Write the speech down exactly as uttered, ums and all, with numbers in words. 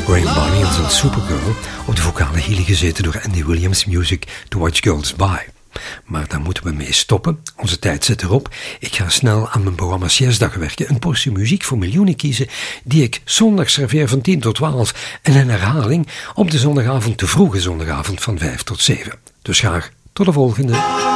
Graham Barney en zijn Supergirl op de vocale hielen gezeten door Andy Williams Music to Watch Girls By. Maar daar moeten we mee stoppen. Onze tijd zit erop. Ik ga snel aan mijn programma Siestdag werken. Een portie muziek voor miljoenen kiezen die ik zondag serveer van tien tot twaalf en een herhaling op de zondagavond, de vroege zondagavond van vijf tot zeven. Dus graag tot de volgende.